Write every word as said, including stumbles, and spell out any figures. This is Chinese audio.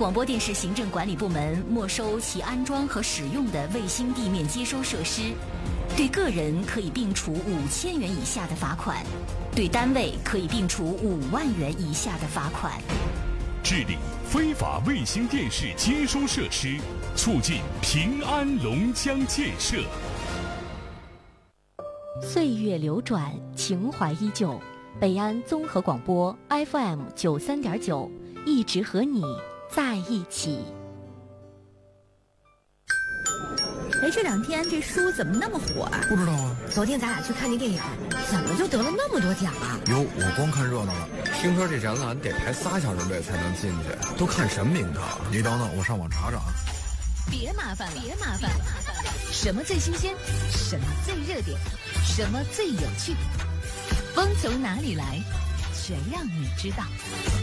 广播电视行政管理部门没收其安装和使用的卫星地面接收设施，对个人可以并处五千元以下的罚款，对单位可以并处五万元以下的罚款。 治理非法卫星电视接收设施，促进平安龙江建设。 岁月流转，情怀依旧。北安综合广播 F M 九三点九，一直和你在一起。 哎，这两天这书怎么那么火啊？ 不知道啊。 昨天咱俩去看那电影，怎么就得了那么多奖啊？ 哟，我光看热闹了。听说这展览得排仨小时队才能进去，都看什么名堂？你等等，我上网查查啊。 别麻烦了，别麻烦了。什么最新鲜？什么最热点？什么最有趣？风从哪里来？全让你知道。